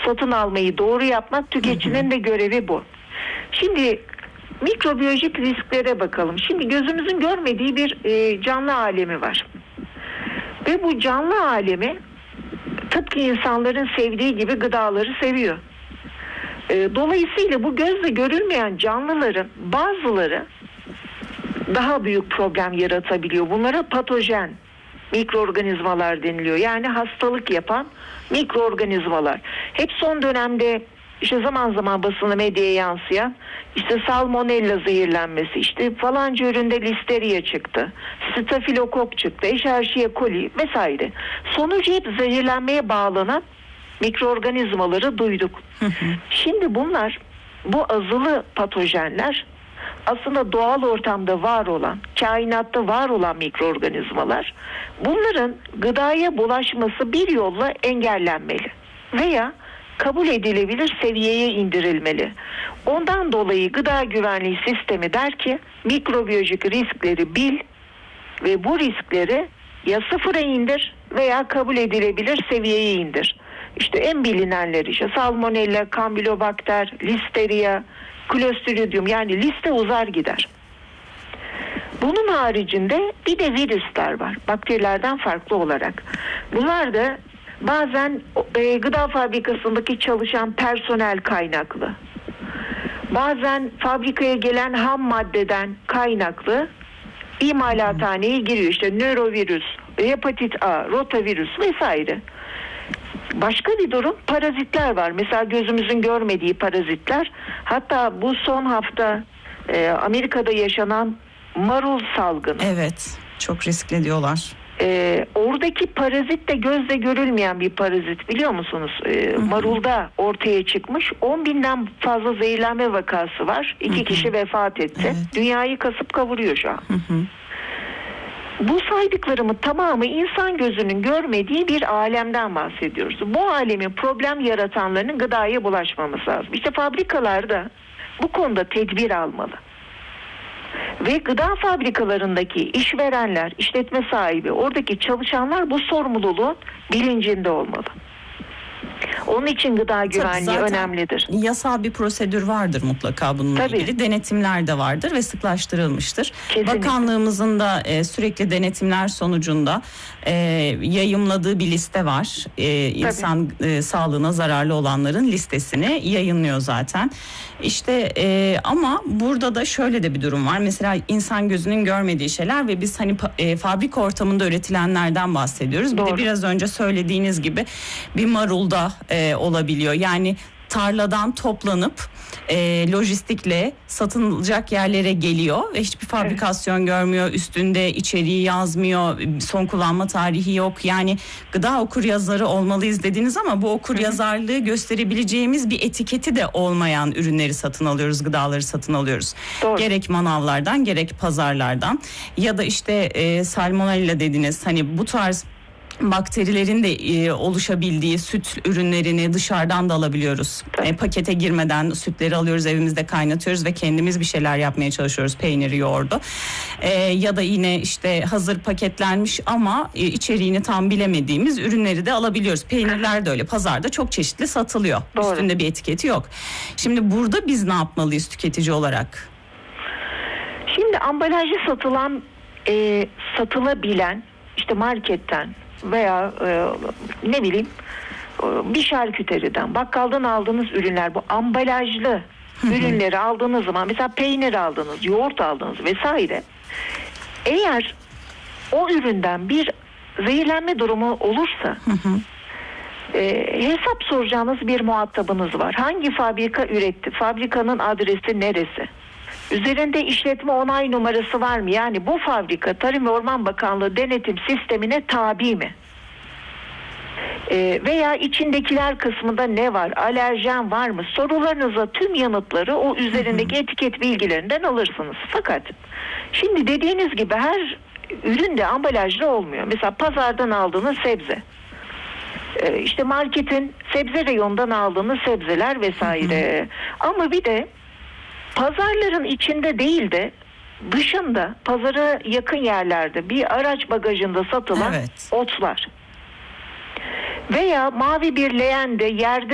satın almayı doğru yapmak, tüketicinin de görevi bu. Şimdi mikrobiyolojik risklere bakalım. Şimdi gözümüzün görmediği bir canlı alemi var. Ve bu canlı alemi tıpkı insanların sevdiği gibi gıdaları seviyor. Dolayısıyla bu gözle görülmeyen canlıların bazıları daha büyük problem yaratabiliyor. Bunlara patojen mikroorganizmalar deniliyor. Yani hastalık yapan mikroorganizmalar. Hep son dönemde işte zaman zaman basına, medyaya yansıyan işte salmonella zehirlenmesi, işte falanca üründe listeria çıktı, stafilokok çıktı, Escherichia coli vesaire. Sonucu hep zehirlenmeye bağlanan mikroorganizmaları duyduk. Şimdi bunlar, bu azılı patojenler aslında doğal ortamda var olan, kainatta var olan mikroorganizmalar. Bunların gıdaya bulaşması bir yolla engellenmeli veya kabul edilebilir seviyeye indirilmeli. Ondan dolayı gıda güvenliği sistemi der ki mikrobiyolojik riskleri bil ve bu riskleri ya sıfıra indir veya kabul edilebilir seviyeye indir. İşte en bilinenleri işte salmonella, campylobacter, listeria, Clostridium, yani liste uzar gider. Bunun haricinde bir de virüsler var, bakterilerden farklı olarak. Bunlar da bazen gıda fabrikasındaki çalışan personel kaynaklı, bazen fabrikaya gelen ham maddeden kaynaklı imalathaneye giriyor. İşte nörovirüs, hepatit A, rotavirüs vesaire. Başka bir durum, parazitler var. Mesela gözümüzün görmediği parazitler. Hatta bu son hafta Amerika'da yaşanan marul salgını. Evet, çok riskli diyorlar. Oradaki parazit de gözle görülmeyen bir parazit, biliyor musunuz? Marulda ortaya çıkmış. 10.000'den fazla zehirlenme vakası var. 2 kişi vefat etti. Evet. Dünyayı kasıp kavuruyor şu an. Bu saydıklarımın tamamı insan gözünün görmediği bir alemden bahsediyoruz. Bu alemin problem yaratanlarının gıdaya bulaşmaması lazım. İşte fabrikalarda bu konuda tedbir almalı. Ve gıda fabrikalarındaki işverenler, işletme sahibi, oradaki çalışanlar bu sorumluluğun bilincinde olmalı. Onun için gıda güvenliği önemlidir. Yasal bir prosedür vardır mutlaka bununla ilgili. Denetimler de vardır ve sıklaştırılmıştır. Kesinlikle. Bakanlığımızın da sürekli denetimler sonucunda yayımladığı bir liste var. İnsan sağlığına zararlı olanların listesini yayınlıyor zaten. İşte ama burada da şöyle de bir durum var. Mesela insan gözünün görmediği şeyler ve biz hani fabrika ortamında üretilenlerden bahsediyoruz. Bir de biraz önce söylediğiniz gibi bir marulda olabiliyor. Yani tarladan toplanıp lojistikle satılacak yerlere geliyor ve hiçbir fabrikasyon görmüyor. Üstünde içeriği yazmıyor. Son kullanma tarihi yok. Yani gıda okuryazarı olmalıyız dediniz ama bu okuryazarlığı gösterebileceğimiz bir etiketi de olmayan ürünleri satın alıyoruz, gıdaları satın alıyoruz. Doğru. Gerek manavlardan gerek pazarlardan ya da işte salmonella dediniz, hani bu tarz bakterilerin de oluşabildiği süt ürünlerini dışarıdan da alabiliyoruz. Pakete girmeden sütleri alıyoruz, evimizde kaynatıyoruz ve kendimiz bir şeyler yapmaya çalışıyoruz. Peyniri, yoğurdu. Ya da yine işte hazır paketlenmiş ama içeriğini tam bilemediğimiz ürünleri de alabiliyoruz. Peynirler de öyle. Pazarda çok çeşitli satılıyor. Doğru. Üstünde bir etiketi yok. Şimdi burada biz ne yapmalıyız tüketici olarak? Şimdi ambalajlı satılabilen işte marketten veya ne bileyim bir şarküteriden, bakkaldan aldığınız ürünler, bu ambalajlı ürünleri aldığınız zaman, mesela peynir aldınız, yoğurt aldınız vesaire, eğer o üründen bir zehirlenme durumu olursa hesap soracağınız bir muhatabınız var. Hangi fabrika üretti? Fabrikanın adresi neresi? Üzerinde işletme onay numarası var mı? Yani bu fabrika Tarım ve Orman Bakanlığı denetim sistemine tabi mi? Veya içindekiler kısmında ne var? Alerjen var mı? Sorularınıza tüm yanıtları o üzerindeki etiket bilgilerinden alırsınız. Fakat şimdi dediğiniz gibi her ürün de ambalajlı olmuyor. Mesela pazardan aldığınız sebze, işte marketin sebze reyonundan aldığınız sebzeler vesaire. Ama bir de pazarların içinde değil de dışında, pazara yakın yerlerde bir araç bagajında satılan otlar veya mavi bir leğende yerde